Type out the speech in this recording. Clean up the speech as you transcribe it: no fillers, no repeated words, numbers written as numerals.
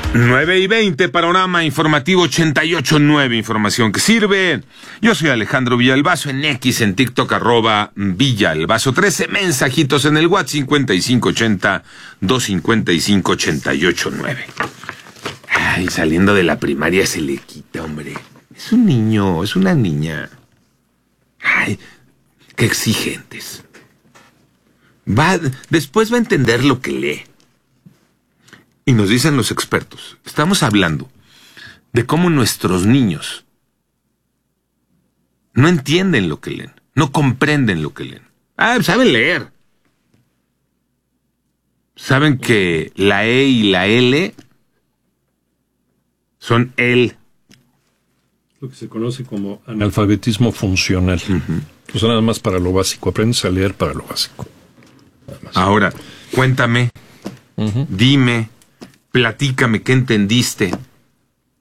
9:20, Panorama Informativo 88.9, información que sirve. Yo soy Alejandro Villalbazo, en X, en TikTok, @Villalbazo. 13 mensajitos en el WhatsApp, 5580-255-889. Ay, saliendo de la primaria se le quita, hombre. Es un niño, es una niña. Ay, qué exigentes. Después va a entender lo que lee. Y nos dicen los expertos, estamos hablando de cómo nuestros niños no entienden lo que leen, no comprenden lo que leen. Saben leer. Saben que la E y la L son el. Lo que se conoce como analfabetismo funcional. O sea, nada más para lo básico. Aprendes a leer para lo básico. Ahora, cuéntame, dime, platícame qué entendiste.